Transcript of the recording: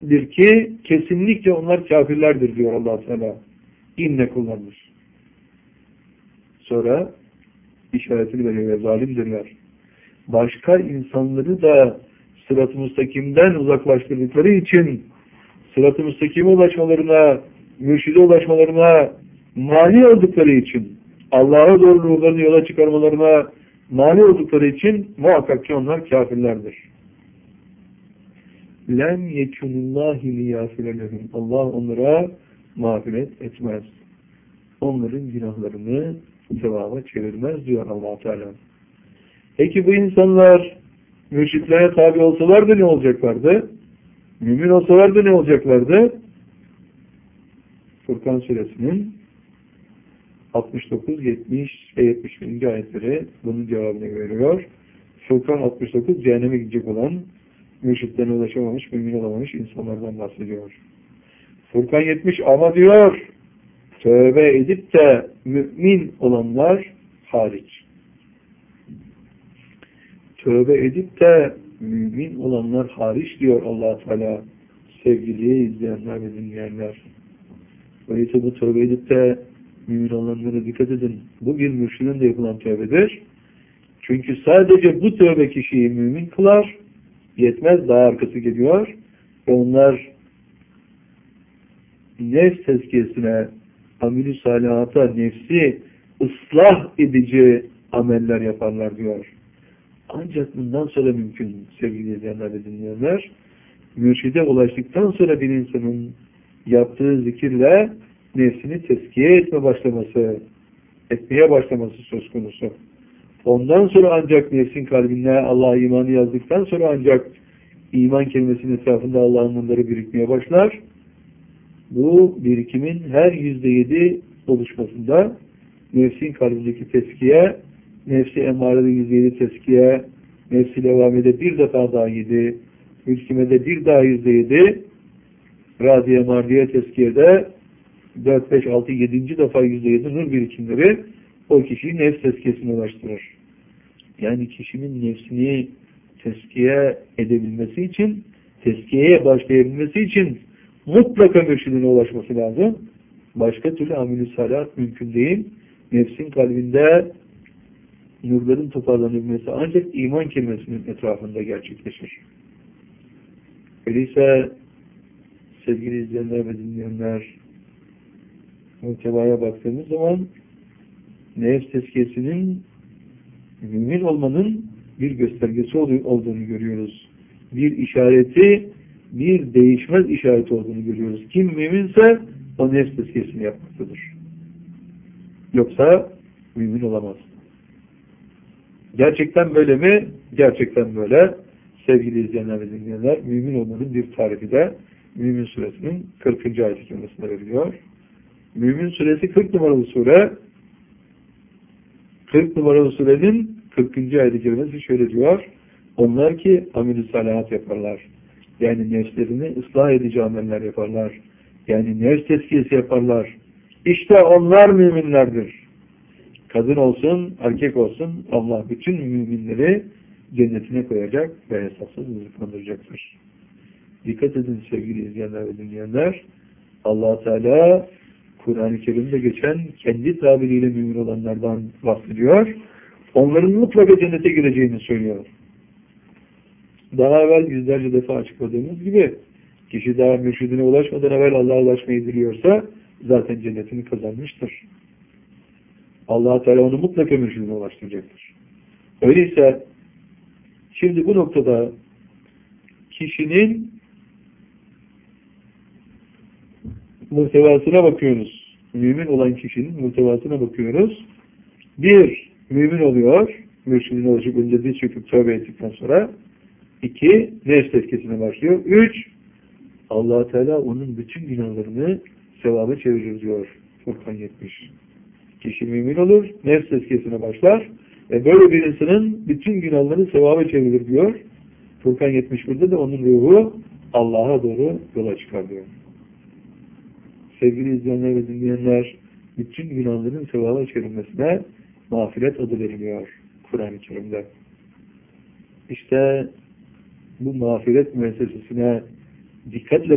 kesindir ki kesinlikle onlar kafirlerdir diyor Allah Teala. İnne kullanmış. Sonra işaretini veriyor. Zalimdirler. Başka insanları da sırat-ı müstakimden uzaklaştırdıkları için sırat-ı müstakime ulaşmalarına, mürşide ulaşmalarına mani oldukları için, Allah'a doğru ruhlarını yola çıkarmalarına mani oldukları için muhakkak ki onlar kafirlerdir. Lem yekunullahi liyâfirelehum. Allah onlara mağfiret etmez. Onların günahlarını sevaba çevirmez diyor Allah Teala. Peki bu insanlar mürşitlere tabi olsalardı ne olacaklardı? Mümin olsalardı ne olacaklardı? Furkan suresinin 69, 70 ve 71. ayetleri bunun cevabını veriyor. Furkan 69 cehenneme gidecek olan, mürşitlerine ulaşamamış, mümin olamamış insanlardan bahsediyor. Furkan 70 ama diyor, tövbe edip de mümin olanlar hariç. Tövbe edip de mümin olanlar hariç diyor Allah Teala. Sevgili izleyenler ve dinleyenler. Öyleyse bu tövbe edip de mümin olanlara dikkat edin. Bu bir mürşidin de yapılan tövbedir. Çünkü sadece bu tövbe kişiyi mümin kılar. Yetmez, daha arkası geliyor. Ve onlar nefs tezkiyesine, amel-i salihata, nefsi ıslah edici ameller yaparlar diyor. Ancak bundan sonra mümkün sevgili izleyenler ve dinleyenler. Mürşide ulaştıktan sonra bir insanın yaptığı zikirle nefsini tezkiye etmeye başlaması söz konusu. Ondan sonra ancak nefsin kalbine Allah'a imanı yazdıktan sonra ancak iman kelimesinin etrafında Allah'ın nurları birikmeye başlar. Bu birikimin her %7 oluşmasında nefsin kalbindeki tezkiye, nefsi emmarede %7 tezkiye, nefsi levamede bir defa daha 7, mülkimede bir daha %7, radiye mardiye tezkiyede 4, 5, 6, 7. defa %7 nur birikimleri o kişiyi nefs tezkiyesine ulaştırır. Yani kişinin nefsini tezkiye edebilmesi için, tezkiyeye başlayabilmesi için mutlaka mürşidine ulaşması lazım. Başka türlü amel-i salihat mümkün değil. Nefsin kalbinde nurların toparlanabilmesi ancak iman kelimesinin etrafında gerçekleşir. Öyleyse sevgili izleyenler ve dinleyenler, muhtevaya baktığımız zaman nefs tezkiyesinin mümin olmanın bir göstergesi olduğunu görüyoruz. Bir işareti, bir değişmez işareti olduğunu görüyoruz. Kim müminse o nefs tezkiyesini yapmaktadır. Yoksa mümin olamaz. Gerçekten böyle mi? Gerçekten böyle. Sevgili izleyenler ve dinleyenler, mümin olmanın bir tarifi de Mümin Suresinin 40. ayet-i kerimesinde veriliyor. Mümin Suresi 40 numaralı sure. 40 numaralı surenin 40. ayet-i kerimesi şöyle diyor. Onlar ki amel-i salihat yaparlar. Yani nefslerini ıslah edici ameller yaparlar. Yani nefs tezkiyesi yaparlar. İşte onlar müminlerdir. Kadın olsun, erkek olsun Allah bütün müminleri cennetine koyacak ve hesapsız rızıklandıracaktır. Dikkat edin sevgili izleyenler ve dinleyenler. Allah Teala Kur'an-ı Kerim'de geçen kendi tabiriyle mümin olanlardan bahsediyor. Onların mutlaka cennete gireceğini söylüyor. Daha evvel yüzlerce defa açıkladığımız gibi kişi daha mürşidine ulaşmadan evvel Allah'a ulaşmayı diliyorsa zaten cennetini kazanmıştır. Allah Teala onu mutlaka mürşidine ulaştıracaktır. Öyleyse şimdi bu noktada kişinin muhtevasına bakıyoruz. Mümin olan kişinin muhtevasına bakıyoruz. Bir, mümin oluyor. Mürşidine ulaşıp önce diz çöküp tövbe ettikten sonra. 2, nefs tezkiyesine başlıyor. 3, Allah Teala onun bütün günahlarını sevaba çevirir diyor Furkan 70. Kişi mümin olur, nefs tezkiyesine başlar ve böyle bir insanın bütün günahlarını sevaba çevirir diyor. Furkan 71'de de onun ruhu Allah'a doğru yola çıkar diyor. Sevgili izleyenler ve dinleyenler, bütün günahların sevaba çevrilmesine mağfiret adı veriliyor Kur'an-ı Kerim'de. İşte bu mağfiret müessesesine dikkatle